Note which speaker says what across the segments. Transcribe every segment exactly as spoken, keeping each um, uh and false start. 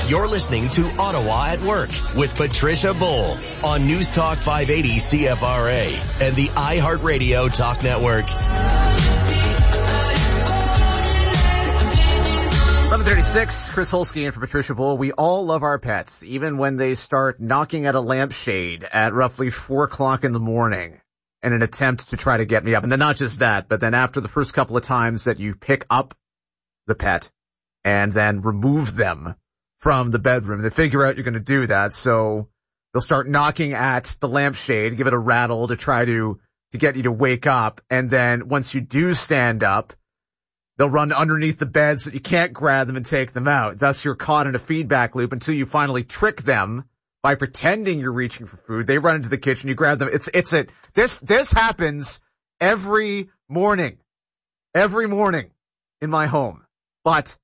Speaker 1: You're listening to Ottawa at Work with Patricia Bull on News Talk five eighty C F R A and the iHeartRadio Talk Network.
Speaker 2: eleven thirty-six, Chris Holsky in for Patricia Bull. We all love our pets, even when they start knocking at a lampshade at roughly four o'clock in the morning in an attempt to try to get me up. And then not just that, but then after the first couple of times that you pick up the pet and then remove them from the bedroom, they figure out you're going to do that. So they'll start knocking at the lampshade, give it a rattle to try to, to get you to wake up. And then once you do stand up, they'll run underneath the bed so you can't grab them and take them out. Thus, you're caught in a feedback loop until you finally trick them by pretending you're reaching for food. They run into the kitchen, you grab them. It's, it's a, this, this happens every morning, every morning in my home. But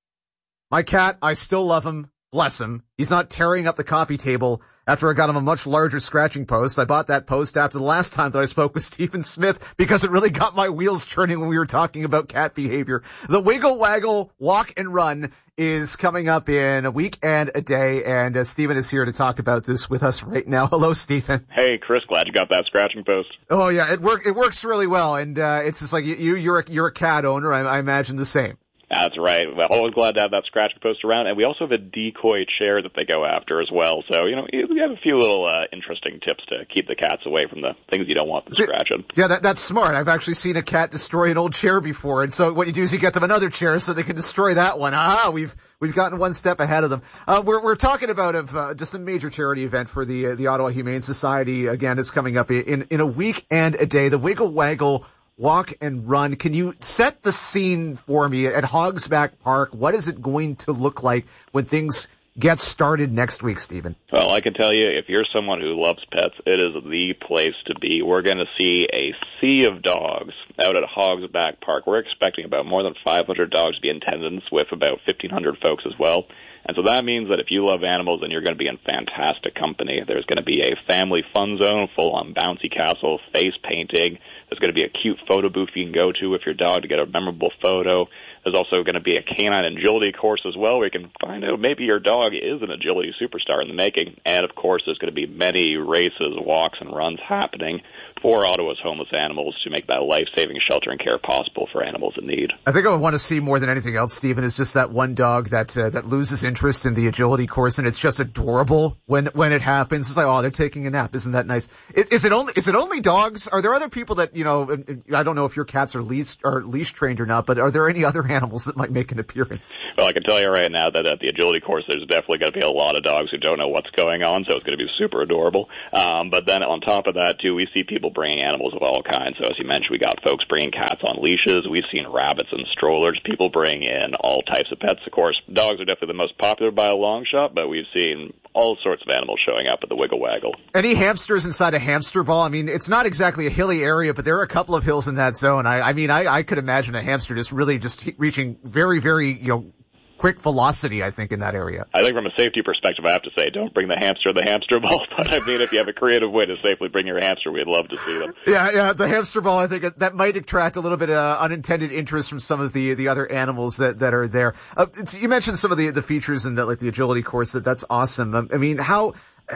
Speaker 2: my cat, I still love him. Bless him. He's not tearing up the coffee table after I got him a much larger scratching post. I bought that post after the last time that I spoke with Stephen Smith because it really got my wheels turning when we were talking about cat behavior. The Wiggle Waggle Walk and Run is coming up in a week and a day, and uh, Stephen is here to talk about this with us right now. Hello, Stephen.
Speaker 3: Hey, Chris. Glad you got that scratching post.
Speaker 2: Oh yeah, it work it works really well, and uh, it's just like you you're a, you're a cat owner. I, I imagine the same.
Speaker 3: That's right. Well, always glad to have that scratching post around. And we also have a decoy chair that they go after as well. So, you know, we have a few little uh, interesting tips to keep the cats away from the things you don't want them scratching.
Speaker 2: Yeah, that, that's smart. I've actually seen a cat destroy an old chair before. And so what you do is you get them another chair so they can destroy that one. Ah, we've we've gotten one step ahead of them. Uh, we're we're talking about of, uh, just a major charity event for the uh, the Ottawa Humane Society. Again, it's coming up in, in a week and a day. The Wiggle Waggle Walk and Run. Can you set the scene for me at Hogsback Park? What is it going to look like when things get started next week, Stephen?
Speaker 3: Well, I can tell you, if you're someone who loves pets, it is the place to be. We're going to see a sea of dogs out at Hogsback Park. We're expecting about more than five hundred dogs to be in attendance, with about fifteen hundred folks as well. And so that means that if you love animals, then you're going to be in fantastic company. There's going to be a family fun zone, full-on bouncy castle, face painting. There's going to be a cute photo booth you can go to with your dog to get a memorable photo. There's also going to be a canine agility course as well, where you can find out maybe your dog is an agility superstar in the making. And, of course, there's going to be many races, walks, and runs happening for Ottawa's homeless animals to make that life-saving shelter and care possible for animals in need.
Speaker 2: I think I would want to see more than anything else, Stephen, is just that one dog that uh, that loses interest in the agility course, and it's just adorable when when it happens. It's like, oh, they're taking a nap. Isn't that nice? Is, is it only is it only dogs? Are there other people that, you know, I don't know if your cats are leash or leash trained or not, but are there any other animals that might make an appearance?
Speaker 3: Well, I can tell you right now that at the agility course, there's definitely going to be a lot of dogs who don't know what's going on, so it's going to be super adorable. Um, but then on top of that, too, we see people bringing animals of all kinds. So as you mentioned, we got folks bringing cats on leashes. We've seen rabbits and strollers. People bring in all types of pets. Of course, dogs are definitely the most popular by a long shot, but we've seen all sorts of animals showing up at the Wiggle Waggle.
Speaker 2: Any hamsters inside a hamster ball? I mean, it's not exactly a hilly area, but there are a couple of hills in that zone. I, I mean, I, I could imagine a hamster just really just reaching very, very, you know, quick velocity, I think, in that area.
Speaker 3: I think from a safety perspective, I have to say, don't bring the hamster the hamster ball. But I mean, if you have a creative way to safely bring your hamster, we'd love to see them.
Speaker 2: Yeah, yeah, the hamster ball, I think that might attract a little bit of uh, unintended interest from some of the the other animals that, that are there. Uh, you mentioned some of the the features in the, like the agility course. That that's awesome. Um, I mean, how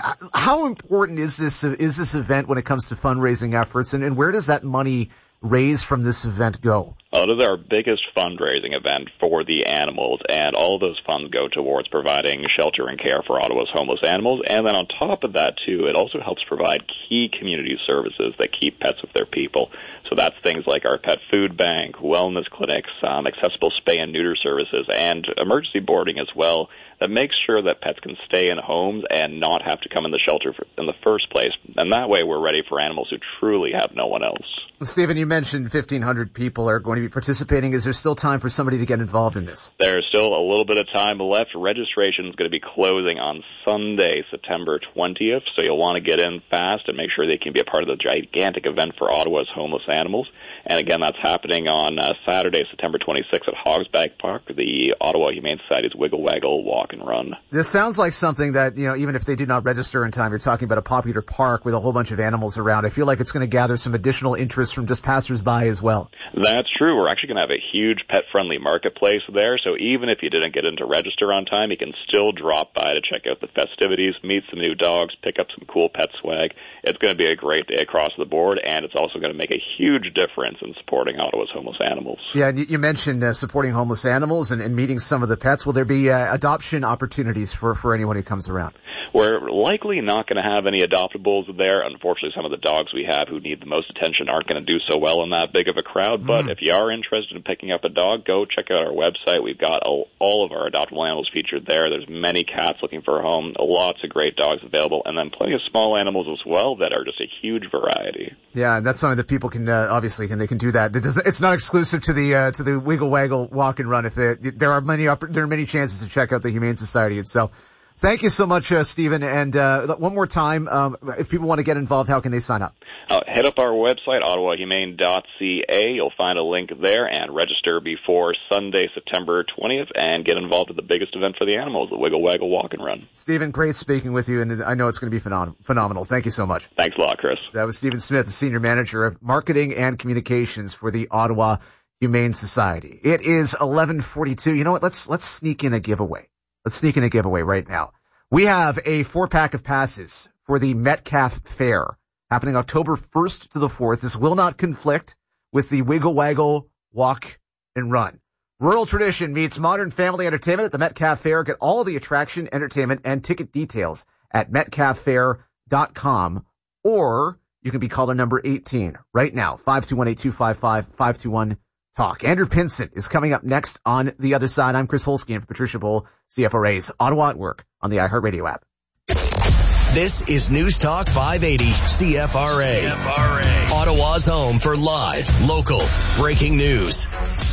Speaker 2: how important is this is this event when it comes to fundraising efforts, and, and where does that money raised from this event go?
Speaker 3: Well, it is our biggest fundraising event for the animals, and all of those funds go towards providing shelter and care for Ottawa's homeless animals. And then on top of that, too, it also helps provide key community services that keep pets with their people. So that's things like our pet food bank, wellness clinics, um, accessible spay and neuter services, and emergency boarding as well, that makes sure that pets can stay in homes and not have to come in the shelter for, in the first place. And that way we're ready for animals who truly have no one else.
Speaker 2: Stephen, you mentioned fifteen hundred people are going to be participating. Is there still time for somebody to get involved in this?
Speaker 3: There's still a little bit of time left. Registration is going to be closing on Sunday, September twentieth, so you'll want to get in fast and make sure they can be a part of the gigantic event for Ottawa's homeless animals. And again, that's happening on uh, Saturday, September twenty-sixth at Hogsback Park, the Ottawa Humane Society's Wiggle Waggle Walk and Run.
Speaker 2: This sounds like something that, you know, even if they did not register in time, you're talking about a popular park with a whole bunch of animals around. I feel like it's going to gather some additional interest from just passing passersby as well.
Speaker 3: That's true. We're actually going to have a huge pet-friendly marketplace there, so even if you didn't get in to register on time, you can still drop by to check out the festivities, meet some new dogs, pick up some cool pet swag. It's going to be a great day across the board, and it's also going to make a huge difference in supporting Ottawa's homeless animals.
Speaker 2: Yeah, and you mentioned uh, supporting homeless animals and, and meeting some of the pets. Will there be uh, adoption opportunities for, for anyone who comes around?
Speaker 3: We're likely not going to have any adoptables there. Unfortunately, some of the dogs we have who need the most attention aren't going to do so well in that big of a crowd. But mm. if you are interested in picking up a dog, go check out our website. We've got all, all of our adoptable animals featured there. There's many cats looking for a home, lots of great dogs available, and then plenty of small animals as well that are just a huge variety.
Speaker 2: Yeah, and that's something that people can uh, obviously can they can do that. It does, it's not exclusive to the uh, to the Wiggle Waggle Walk and Run. If it, there are many there are many chances to check out the Humane Society itself. Thank you so much, uh, Stephen. And uh, one more time, um, if people want to get involved, how can they sign up?
Speaker 3: Uh, head up our website, ottawa humane dot c a. You'll find a link there, and register before Sunday, September twentieth, and get involved at the biggest event for the animals, the Wiggle Waggle Walk and Run.
Speaker 2: Stephen, great speaking with you, and I know it's going to be phenom- phenomenal. Thank you so much.
Speaker 3: Thanks a lot, Chris.
Speaker 2: That was Stephen Smith, the Senior Manager of Marketing and Communications for the Ottawa Humane Society. It is eleven forty-two. You know what? Let's let's sneak in a giveaway. Let's sneak in a giveaway right now. We have a four-pack of passes for the Metcalf Fair happening October first to the fourth. This will not conflict with the Wiggle Waggle Walk and Run. Rural tradition meets modern family entertainment at the Metcalf Fair. Get all the attraction, entertainment, and ticket details at metcalf fair dot com, or you can be called on number eighteen right now, five two one, eight two five five, five two one, talk. Andrew Pinson is coming up next on the other side. I'm Chris Holsky, and for Patricia Bull, C F R A's Ottawa at Work on the iHeartRadio app.
Speaker 1: This is News Talk five eighty C F R A. C F R A. Ottawa's home for live, local, breaking news.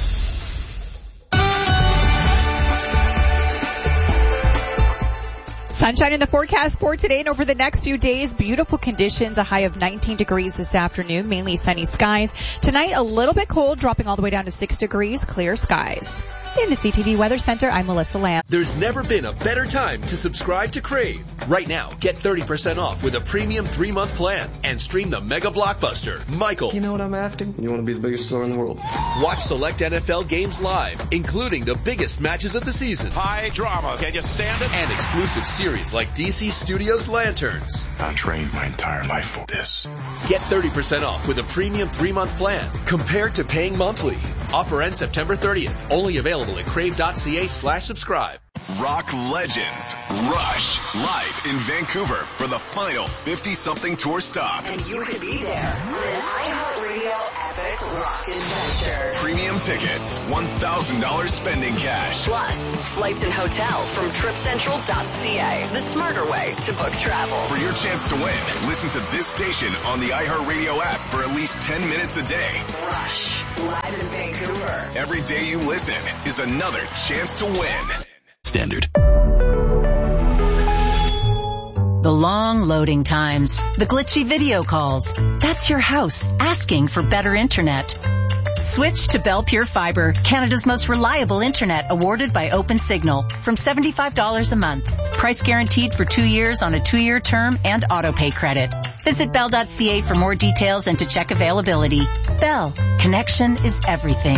Speaker 4: Sunshine in the forecast for today and over the next few days. Beautiful conditions, a high of nineteen degrees this afternoon, mainly sunny skies. Tonight, a little bit cold, dropping all the way down to six degrees, clear skies. In the C T V Weather Center, I'm Melissa Lamb.
Speaker 5: There's never been a better time to subscribe to Crave. Right now, get thirty percent off with a premium three-month plan and stream the mega blockbuster, Michael.
Speaker 6: You know what I'm after? You want to be the biggest star in the world.
Speaker 5: Watch select N F L games live, including the biggest matches of the season.
Speaker 7: High drama. Can you stand it?
Speaker 5: And exclusive series like D C Studios Lanterns.
Speaker 7: I trained my entire life for this.
Speaker 5: Get thirty percent off with a premium three-month plan compared to paying monthly. Offer ends September thirtieth. Only available at crave.ca slash subscribe.
Speaker 8: Rock legends Rush live in Vancouver for the final fifty-something tour stop.
Speaker 9: And you could be there on an iHeartRadio epic rock adventure.
Speaker 8: Premium tickets, one thousand dollars spending cash.
Speaker 9: Plus, flights and hotel from trip central dot c a, the smarter way to book travel.
Speaker 8: For your chance to win, listen to this station on the iHeartRadio app for at least ten minutes a day.
Speaker 9: Rush, live in Vancouver.
Speaker 8: Every day you listen is another chance to win.
Speaker 1: Standard.
Speaker 10: The long loading times, the glitchy video calls. That's your house asking for better internet. Switch to Bell Pure Fiber, Canada's most reliable internet, awarded by OpenSignal, from seventy-five dollars a month. Price guaranteed for two years on a two-year term and auto-pay credit. Visit bell dot c a for more details and to check availability. Bell, connection is everything.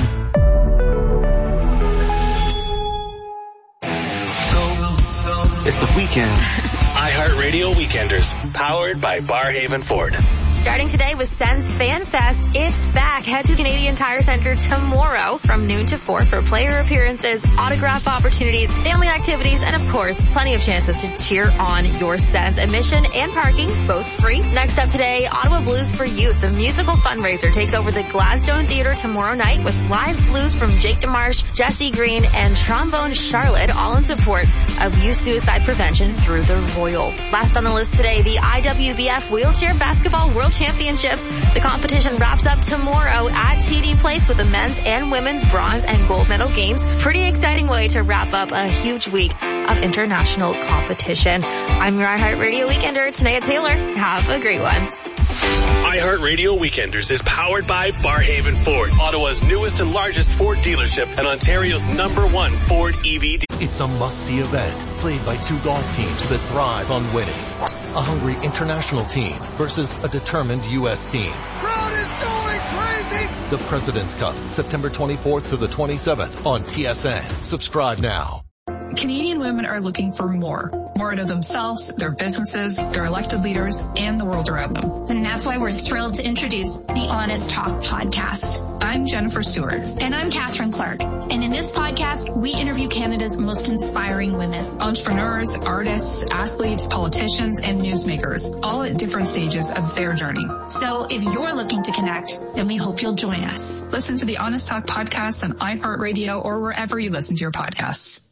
Speaker 11: It's the weekend. iHeartRadio Weekenders, powered by Barhaven Ford.
Speaker 12: Starting today with Sens Fan Fest, it's back. Head to Canadian Tire Center tomorrow from noon to four for player appearances, autograph opportunities, family activities, and of course, plenty of chances to cheer on your Sens. Admission and parking, both free. Next up today, Ottawa Blues for Youth, the musical fundraiser, takes over the Gladstone Theatre tomorrow night with live blues from Jake DeMarche, Jesse Green, and Trombone Charlotte, all in support of youth suicide prevention through the Royal. Last on the list today, the I W B F Wheelchair Basketball World Championships. The competition wraps up tomorrow at T D Place with the men's and women's bronze and gold medal games. Pretty exciting way to wrap up a huge week of international competition. I'm your iHeartRadio Weekender, Tanea Taylor. Have a great one.
Speaker 11: iHeartRadio Weekenders is powered by Barhaven Ford, Ottawa's newest and largest Ford dealership and Ontario's number one Ford E V D.
Speaker 13: It's a must-see event played by two golf teams that thrive on winning. A hungry international team versus a determined U S team.
Speaker 14: Crowd is going crazy!
Speaker 13: The President's Cup, September twenty-fourth to the twenty-seventh on T S N. Subscribe now.
Speaker 14: Canadian women are looking for more. More out of themselves, their businesses, their elected leaders, and the world around them.
Speaker 15: And that's why we're thrilled to introduce the Honest Talk podcast.
Speaker 14: I'm Jennifer Stewart.
Speaker 15: And I'm Catherine Clark. And in this podcast, we interview Canada's most inspiring women.
Speaker 14: Entrepreneurs, artists, athletes, politicians, and newsmakers, all at different stages of their journey.
Speaker 15: So if you're looking to connect, then we hope you'll join us.
Speaker 14: Listen to the Honest Talk podcast on iHeartRadio or wherever you listen to your podcasts.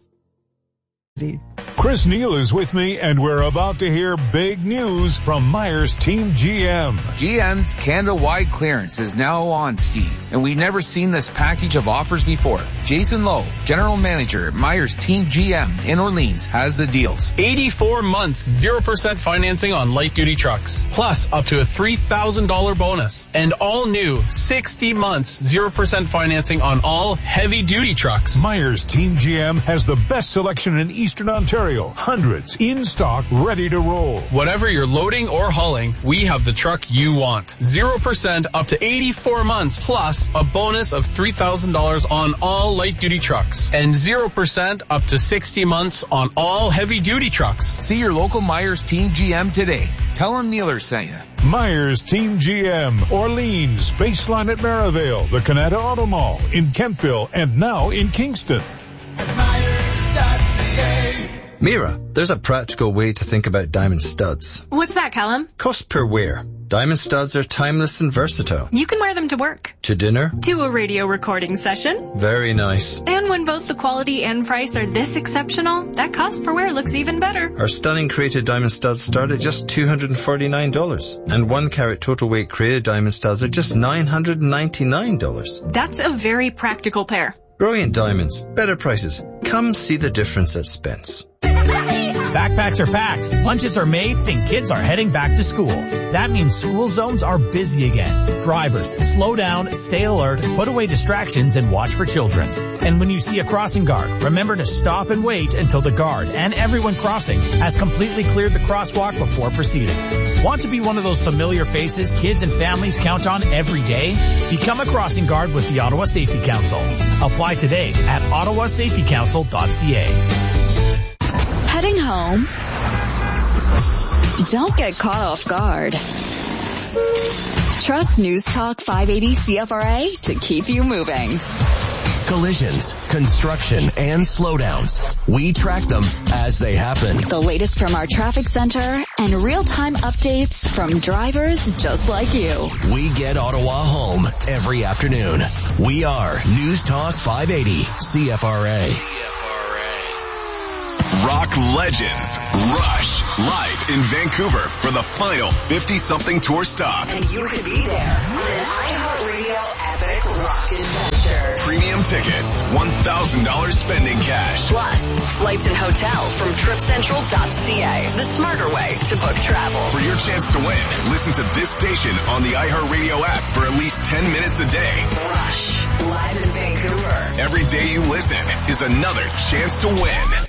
Speaker 16: Chris Neal is with me, and we're about to hear big news from Myers Team G M.
Speaker 17: G M's Canada-wide clearance is now on, Steve, and we've never seen this package of offers before. Jason Lowe, General Manager at Myers Team G M in Orleans, has the deals.
Speaker 18: eighty-four months, zero percent financing on light-duty trucks, plus up to a three thousand dollars bonus. And all new sixty months, zero percent financing on all heavy-duty trucks.
Speaker 16: Myers Team G M has the best selection in Eastern Ontario. Hundreds in stock, ready to roll.
Speaker 18: Whatever you're loading or hauling, we have the truck you want. zero percent up to eighty-four months, plus a bonus of three thousand dollars on all light-duty trucks. And zero percent up to sixty months on all heavy-duty trucks.
Speaker 17: See your local Myers Team G M today. Tell them Neeler sent you.
Speaker 16: Myers Team G M, Orleans, Baseline at Maryvale, the Canada Auto Mall in Kentville, and now in Kingston.
Speaker 19: Mira, there's a practical way to think about diamond studs.
Speaker 20: What's that, Callum?
Speaker 19: Cost per wear. Diamond studs are timeless and versatile.
Speaker 20: You can wear them to work.
Speaker 19: To dinner.
Speaker 20: To a radio recording session.
Speaker 19: Very nice.
Speaker 20: And when both the quality and price are this exceptional, that cost per wear looks even better.
Speaker 19: Our stunning created diamond studs start at just two hundred forty-nine dollars. And one carat total weight created diamond studs are just nine hundred ninety-nine dollars.
Speaker 20: That's a very practical pair.
Speaker 19: Brilliant diamonds. Better prices. Come see the difference at Spence.
Speaker 21: Backpacks are packed, lunches are made, and kids are heading back to school. That means school zones are busy again. Drivers, slow down, stay alert, put away distractions, and watch for children. And when you see a crossing guard, remember to stop and wait until the guard and everyone crossing has completely cleared the crosswalk before proceeding. Want to be one of those familiar faces kids and families count on every day? Become a crossing guard with the Ottawa Safety Council. Apply today at ottawa safety council dot c a.
Speaker 22: Heading home? Don't get caught off guard. Trust News Talk five eighty C F R A to keep you moving.
Speaker 1: Collisions, construction, and slowdowns. We track them as they happen.
Speaker 22: The latest from our traffic center and real-time updates from drivers just like you.
Speaker 1: We get Ottawa home every afternoon. We are News Talk five eighty C F R A.
Speaker 8: Rock legends Rush live in Vancouver for the final fifty-something tour stop.
Speaker 9: And you could be there on an iHeartRadio epic rock adventure.
Speaker 8: Premium tickets, one thousand dollars spending cash.
Speaker 9: Plus, flights and hotel from trip central dot c a, the smarter way to book travel.
Speaker 8: For your chance to win, listen to this station on the iHeartRadio app for at least ten minutes a day.
Speaker 9: Rush, live in Vancouver.
Speaker 8: Every day you listen is another chance to win.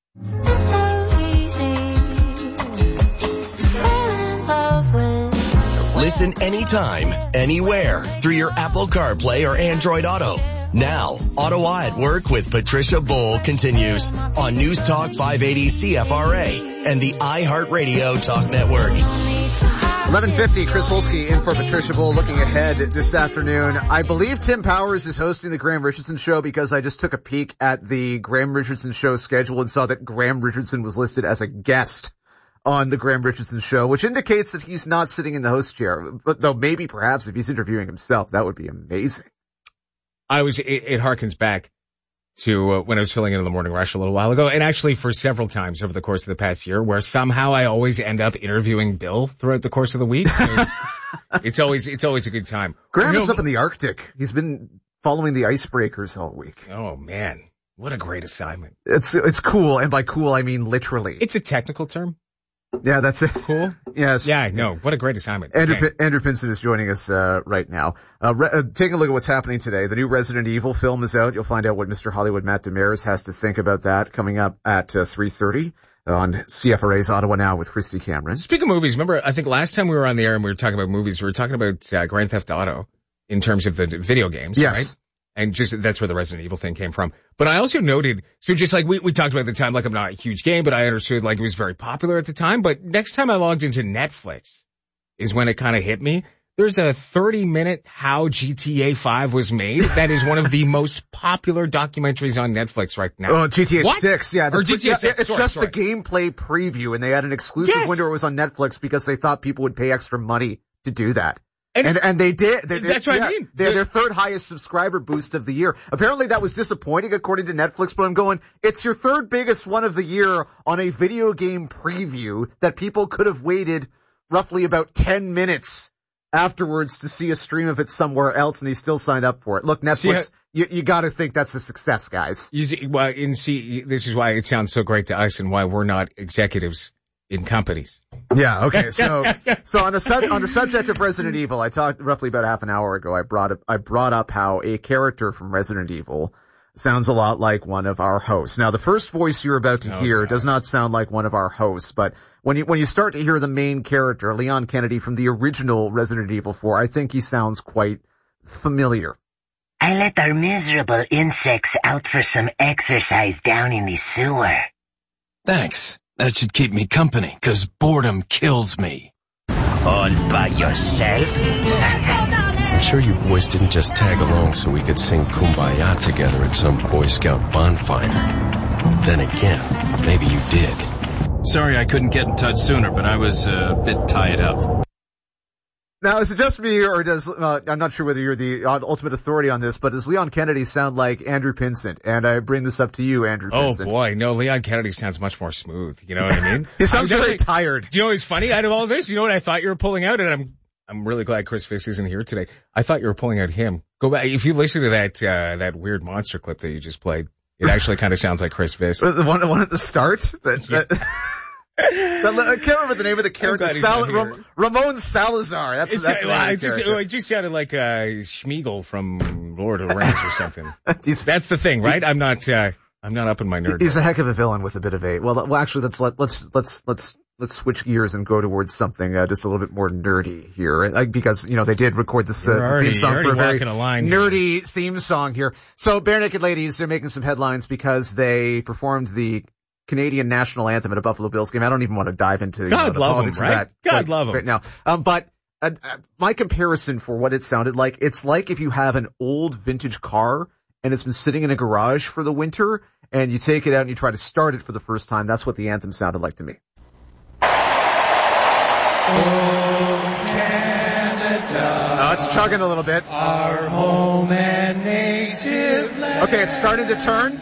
Speaker 1: Listen anytime, anywhere, through your Apple CarPlay or Android Auto. Now, Ottawa at Work with Patricia Bull continues on News Talk five eighty C F R A and the iHeartRadio Talk Network.
Speaker 2: eleven fifty, Chris Holsky in for Patricia Bull. Looking ahead this afternoon, I believe Tim Powers is hosting the Graham Richardson Show because I just took a peek at the Graham Richardson Show schedule and saw that Graham Richardson was listed as a guest on the Graham Richardson Show, which indicates that he's not sitting in the host chair. But though maybe perhaps if he's interviewing himself, that would be amazing.
Speaker 23: I was, it, it harkens back to uh, when I was filling in on the Morning Rush a little while ago, and actually for several times over the course of the past year, where somehow I always end up interviewing Bill throughout the course of the week. So it's, it's always, it's always a good time.
Speaker 2: Graham is up in the Arctic. He's been following the icebreakers all week.
Speaker 23: Oh man, what a great assignment.
Speaker 2: It's, it's cool. And by cool, I mean literally.
Speaker 23: It's a technical term.
Speaker 2: Yeah, that's it.
Speaker 23: Cool.
Speaker 2: Yes.
Speaker 23: Yeah, no, what a great assignment.
Speaker 2: Andrew,
Speaker 23: okay.
Speaker 2: P- Andrew Pinson is joining us, uh, right now. Uh, re- uh, taking a look at what's happening today. The new Resident Evil film is out. You'll find out what Mister Hollywood Matt Damaris has to think about that coming up at uh, three thirty on C F R A's Ottawa Now with Christy Cameron.
Speaker 23: Speaking of movies, remember, I think last time we were on the air and we were talking about movies, we were talking about uh, Grand Theft Auto. in terms of the video games,
Speaker 2: yes.
Speaker 23: right? And just, that's where the Resident Evil thing came from. But I also noted, so just like we, we talked about at the time, like I'm not a huge game, but I understood like it was very popular at the time. But next time I logged into Netflix is when it kind of hit me. There's a thirty minute how G T A five was made. That is one of the most popular documentaries on Netflix right now.
Speaker 2: Oh, G T A
Speaker 23: what?
Speaker 2: six, yeah. The,
Speaker 23: or G T A six,
Speaker 2: It's
Speaker 23: sorry,
Speaker 2: just
Speaker 23: sorry.
Speaker 2: the gameplay preview, and they had an exclusive
Speaker 23: Yes.
Speaker 2: window. It was on Netflix because they thought people would pay extra money to do that.
Speaker 23: And,
Speaker 2: and, and they did. They,
Speaker 23: that's
Speaker 2: they,
Speaker 23: what
Speaker 2: yeah,
Speaker 23: I mean.
Speaker 2: They're their third highest subscriber boost of the year. Apparently that was disappointing according to Netflix, but I'm going, it's your third biggest one of the year on a video game preview that people could have waited roughly about ten minutes afterwards to see a stream of it somewhere else, and they still signed up for it. Look, Netflix,
Speaker 23: See,
Speaker 2: you, you gotta think that's a success, guys.
Speaker 23: You see, well, and see, this is why it sounds so great to us and why we're not executives in companies.
Speaker 2: Yeah, okay. So, so on the sub, on the subject of Resident Evil, I talked roughly about half an hour ago. I brought up, I brought up how a character from Resident Evil sounds a lot like one of our hosts. Now, the first voice you're about to
Speaker 23: Oh,
Speaker 2: hear
Speaker 23: God.
Speaker 2: does not sound like one of our hosts, but when you, when you start to hear the main character, Leon Kennedy from the original Resident Evil four, I think he sounds quite familiar.
Speaker 3: I let our miserable insects out for some exercise down in the sewer.
Speaker 4: Thanks. That should keep me company, 'cause boredom kills me.
Speaker 3: All by yourself?
Speaker 4: I'm sure you boys didn't just tag along so we could sing Kumbaya together at some Boy Scout bonfire. Then again, maybe you did. Sorry I couldn't get in touch sooner, but I was uh, a bit tied up.
Speaker 2: Now, is it just me, or does, uh, I'm not sure whether you're the ultimate authority on this, but does Leon Kennedy sound like Andrew Pinsent? And I bring this up to you, Andrew
Speaker 23: Oh
Speaker 2: Pinsent.
Speaker 23: boy, no, Leon Kennedy sounds much more smooth. You know what I mean?
Speaker 2: He sounds
Speaker 23: I'm
Speaker 2: very
Speaker 23: definitely-
Speaker 2: tired.
Speaker 23: Do you know what's funny out of all this? You know what I thought you were pulling out? And I'm, I'm really glad Chris Fisk isn't here today. I thought you were pulling out him. Go back. If you listen to that, uh, that weird monster clip that you just played, it actually kind of sounds like Chris Fisk.
Speaker 2: The one, the one at the start? That,
Speaker 23: Yeah.
Speaker 2: that, that, I can't remember the name of the character.
Speaker 23: glad he's
Speaker 2: Sal-
Speaker 23: not here.
Speaker 2: Ram- Ramon Salazar. That's,
Speaker 23: It's,
Speaker 2: that's the
Speaker 23: well,
Speaker 2: name
Speaker 23: it
Speaker 2: of the
Speaker 23: just,
Speaker 2: character.
Speaker 23: it just sounded like, uh, Schmeagol from Lord of the Rings or something. That's the thing, right? I'm not, uh, I'm not up in my nerd.
Speaker 2: He's a heck of a villain with a bit of a, well, well actually let's, let, let's, let's, let's, let's switch gears and go towards something, uh, just a little bit more nerdy here. Like, because, you know, they did record this, uh,
Speaker 23: You're already-
Speaker 2: theme song
Speaker 23: you're
Speaker 2: for a
Speaker 23: already
Speaker 2: very
Speaker 23: walking a line.
Speaker 2: nerdy theme song here. So, Bare Naked Ladies, they're making some headlines because they performed the Canadian national anthem at a Buffalo Bills game. I don't even want to dive into you know,
Speaker 23: God
Speaker 2: the
Speaker 23: love 'em,
Speaker 2: politics of
Speaker 23: right?
Speaker 2: that
Speaker 23: God
Speaker 2: right,
Speaker 23: love 'em.
Speaker 2: right now. Um, but uh, uh, my comparison for what it sounded like, it's like if you have an old vintage car and it's been sitting in a garage for the winter and you take it out and you try to start it for the first time. That's what the anthem sounded like to me. Oh, it's chugging a little bit.
Speaker 6: Our home and native land.
Speaker 2: Okay, it's starting to turn.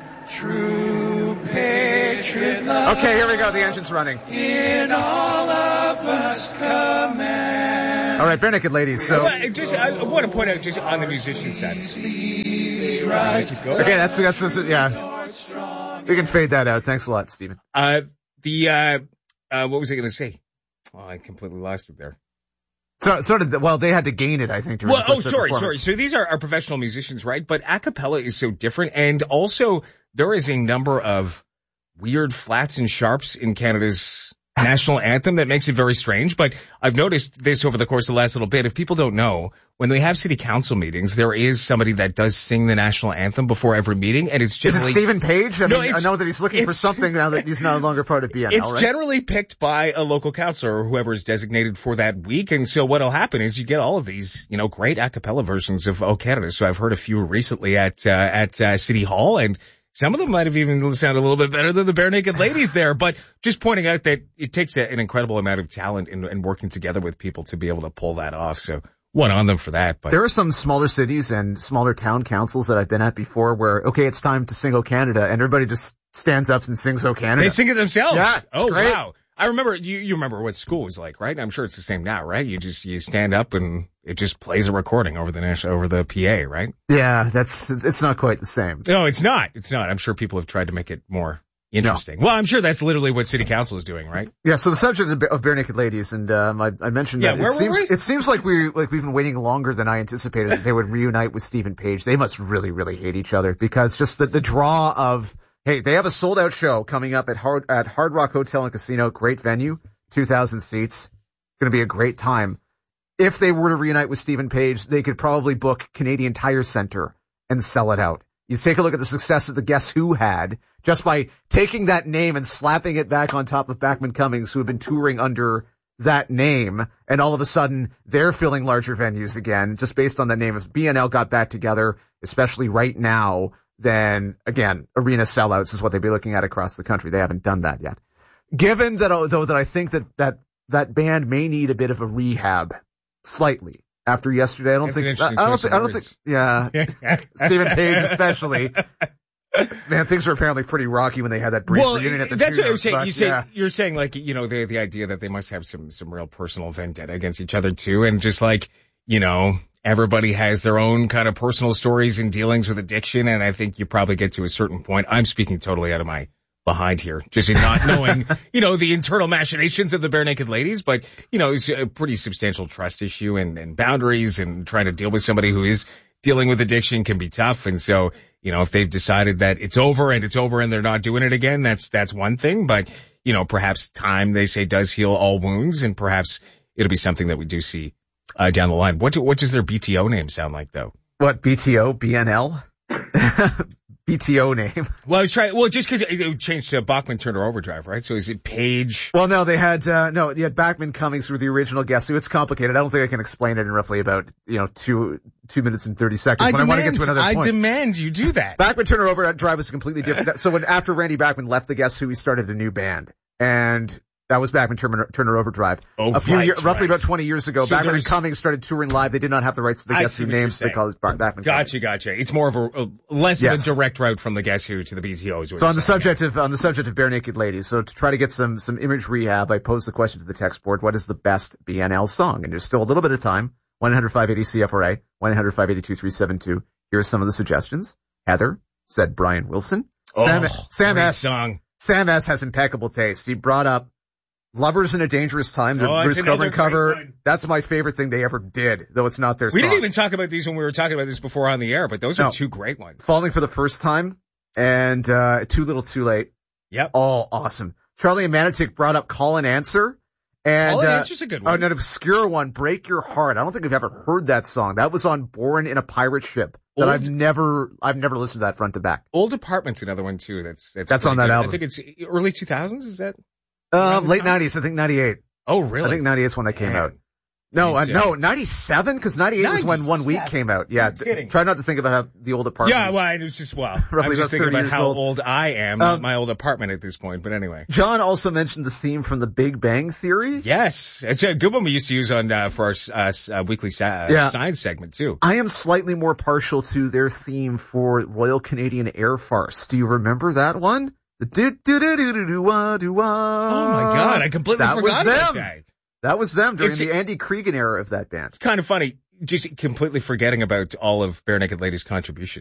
Speaker 6: True patriot love.
Speaker 2: Okay, here we go. The engine's running.
Speaker 6: In all of us command.
Speaker 2: All right, Bare Naked Ladies. So,
Speaker 23: Well, just, I want to point out just on the musician side.
Speaker 2: okay, that's, that's, that's, yeah. We can fade that out. Thanks a lot, Stephen.
Speaker 23: Uh, the, uh, uh, what was I going to say? Oh, I completely lost it there.
Speaker 2: So, so did the, well, they had to gain it, I think. During
Speaker 23: Well,
Speaker 2: the
Speaker 23: oh,
Speaker 2: course of the
Speaker 23: sorry, sorry.
Speaker 2: performance.
Speaker 23: So these are, are professional musicians, right? But a cappella is so different. And also, there is a number of weird flats and sharps in Canada's national anthem that makes it very strange. But I've noticed this over the course of the last little bit. If people don't know, when they have city council meetings, there is somebody that does sing the national anthem before every meeting. And it's
Speaker 2: Is
Speaker 23: generally...
Speaker 2: it Stephen Page? I
Speaker 23: No,
Speaker 2: mean, I
Speaker 23: it's-
Speaker 2: know that he's looking for
Speaker 23: it's-
Speaker 2: something now that he's no longer part of B N L,
Speaker 23: It's
Speaker 2: right?
Speaker 23: generally picked by a local councillor or whoever is designated for that week. And so what'll happen is you get all of these, you know, great a cappella versions of O Canada. So I've heard a few recently at, uh, at, uh, City Hall, and some of them might have even sounded a little bit better than the Bare Naked Ladies there. But just pointing out that it takes a, an incredible amount of talent and, and working together with people to be able to pull that off. So one on them for that. But
Speaker 2: There are some smaller cities and smaller town councils that I've been at before where, okay, it's time to sing O Canada, and everybody just stands up and sings O Canada.
Speaker 23: they sing it themselves.
Speaker 2: Yeah, it's
Speaker 23: oh,
Speaker 2: great.
Speaker 23: wow. I remember, you, you remember what school was like, right? I'm sure it's the same now, right? You just, you stand up and it just plays a recording over the national, over the P A, right?
Speaker 2: Yeah, that's, it's not quite the same.
Speaker 23: No, it's not. It's not. I'm sure people have tried to make it more interesting. No. Well, I'm sure that's literally what City Council is doing, right?
Speaker 2: Yeah, so the subject of, of Bare Naked Ladies, and um, I, I mentioned
Speaker 23: Yeah,
Speaker 2: that
Speaker 23: where
Speaker 2: it
Speaker 23: were
Speaker 2: seems
Speaker 23: we?
Speaker 2: it seems like we like we've been waiting longer than I anticipated that they would reunite with Stephen Page. They must really, really hate each other because just the, the draw of, hey, they have a sold out show coming up at Hard at Hard Rock Hotel and Casino, great venue, two thousand seats, going to be a great time. if they were to reunite with Stephen Page, they could probably book Canadian Tire Center and sell it out. You take a look at the success that the Guess Who had just by taking that name and slapping it back on top of Bachman Cummings, who have been touring under that name, and all of a sudden they're filling larger venues again, just based on the name. If B N L got back together, especially right now, then again, arena sellouts is what they'd be looking at across the country. They haven't done that yet. Given that, though, that I think that that, that band may need a bit of a rehab, slightly, after yesterday. I don't
Speaker 23: That's
Speaker 2: think, I, I don't think, I don't think, yeah, Stephen Page especially. Man, things were apparently pretty rocky when they had that brief
Speaker 23: well,
Speaker 2: reunion at the
Speaker 23: that's what I was
Speaker 2: Tudors,
Speaker 23: saying.
Speaker 2: but,
Speaker 23: You say,
Speaker 2: yeah.
Speaker 23: You're saying, like, you know, the, the idea that they must have some, some real personal vendetta against each other too. And just like, you know, everybody has their own kind of personal stories and dealings with addiction. And I think you probably get to a certain point. I'm speaking totally out of my behind here, just in not knowing, you know, the internal machinations of the Bare Naked Ladies, but, you know, it's a pretty substantial trust issue and, and boundaries, and trying to deal with somebody who is dealing with addiction can be tough. And so, you know, if they've decided that it's over and it's over and they're not doing it again, that's, that's one thing. But, you know, perhaps time, they say, does heal all wounds, and perhaps it'll be something that we do see, uh, down the line. What do, what does their B T O name sound like though?
Speaker 2: What, B T O, B N L? B T O name.
Speaker 23: Well, I was trying, well, just cause it, it changed to Bachman Turner Overdrive, right? So is it Page?
Speaker 2: Well, no, they had, uh, no, you had Bachman Cummings were the original Guess Who. It's complicated. I don't think I can explain it in roughly about, you know, two, two minutes and thirty seconds.
Speaker 23: I
Speaker 2: When
Speaker 23: demand,
Speaker 2: I want to get to another
Speaker 23: I
Speaker 2: point.
Speaker 23: demand you do that.
Speaker 2: Bachman Turner Overdrive was completely different. So when, after Randy Bachman left the Guess Who, he started a new band. And that was Bachman Turner, Turner Overdrive.
Speaker 23: Oh,
Speaker 2: a few
Speaker 23: right,
Speaker 2: years, roughly
Speaker 23: right.
Speaker 2: about twenty years ago,
Speaker 23: So
Speaker 2: Bachman
Speaker 23: there's-
Speaker 2: and Cummings started touring live. They did not have the rights to the
Speaker 23: I
Speaker 2: Guess
Speaker 23: see
Speaker 2: Who
Speaker 23: what you're
Speaker 2: names. They
Speaker 23: saying.
Speaker 2: call it Bachman Cummings.
Speaker 23: Gotcha, gotcha. It's more of a, a less
Speaker 2: Yes.
Speaker 23: of a direct route from the Guess Who to the B T O. Is what
Speaker 2: So
Speaker 23: you're
Speaker 2: on the
Speaker 23: saying.
Speaker 2: subject of on the subject of Bare Naked Ladies, so to try to get some some image rehab, I posed the question to the text board: what is the best B N L song? And there's still a little bit of time. one eight hundred five eighty C F R A, one eight hundred five eight two three seven two. Here are some of the suggestions. Heather said Brian Wilson.
Speaker 23: Oh,
Speaker 2: Sam, Sam
Speaker 23: great
Speaker 2: S.
Speaker 23: song.
Speaker 2: Sam S. has impeccable taste. He brought up Lovers in a Dangerous Time, the
Speaker 23: Oh, that's
Speaker 2: Bruce
Speaker 23: another
Speaker 2: Coburn
Speaker 23: great
Speaker 2: cover.
Speaker 23: one.
Speaker 2: That's my favorite thing they ever did, though it's not their
Speaker 23: We
Speaker 2: song.
Speaker 23: didn't even talk about these when we were talking about this before on the air, but those are
Speaker 2: No.
Speaker 23: two great ones.
Speaker 2: Falling for the First Time and uh Too Little Too Late.
Speaker 23: Yep.
Speaker 2: All awesome. Charlie and Manitic brought up Call and Answer. And,
Speaker 23: Call and
Speaker 2: uh,
Speaker 23: Answer's a good one.
Speaker 2: Oh, and an obscure one, Break Your Heart. I don't think I've ever heard that song. That was on Born in a Pirate Ship. That
Speaker 23: Old-
Speaker 2: I've never, I've never listened to that front to back.
Speaker 23: Old Apartment's another one too. That's that's,
Speaker 2: That's
Speaker 23: pretty
Speaker 2: on that
Speaker 23: good.
Speaker 2: album.
Speaker 23: I think it's early two thousands. Is that?
Speaker 2: Um,
Speaker 23: Around the
Speaker 2: late
Speaker 23: time?
Speaker 2: nineties, I think ninety-eight.
Speaker 23: Oh, really?
Speaker 2: I think ninety-eight is when that came
Speaker 23: Man.
Speaker 2: out. No,
Speaker 23: Me
Speaker 2: uh,
Speaker 23: too.
Speaker 2: no, ninety-seven? Cause ninety-eight was when One Week
Speaker 23: ninety-seven.
Speaker 2: came out. Yeah.
Speaker 23: You're kidding.
Speaker 2: Try not to think about how the old apartment
Speaker 23: Yeah,
Speaker 2: was.
Speaker 23: well, it was just well.
Speaker 2: Roughly
Speaker 23: I'm just
Speaker 2: about
Speaker 23: thinking
Speaker 2: thirty
Speaker 23: about
Speaker 2: years
Speaker 23: how
Speaker 2: old.
Speaker 23: old I am, not
Speaker 2: Um,
Speaker 23: my old apartment at this point. But anyway.
Speaker 2: John also mentioned the theme from The Big Bang Theory.
Speaker 23: Yes, it's a good one we used to use on uh, for our uh, uh, weekly sa-
Speaker 2: Yeah.
Speaker 23: science segment too.
Speaker 2: I am slightly more partial to their theme for Royal Canadian Air Farce. Do you remember that one? The do do do do do do wah do wah.
Speaker 23: Oh my God, I completely
Speaker 2: that
Speaker 23: forgot
Speaker 2: was
Speaker 23: about
Speaker 2: them.
Speaker 23: that.
Speaker 2: That was them during
Speaker 23: It's-
Speaker 2: the Andy Cregan era of that band.
Speaker 23: It's kind of funny, just completely forgetting about all of Bare Naked Ladies' contributions.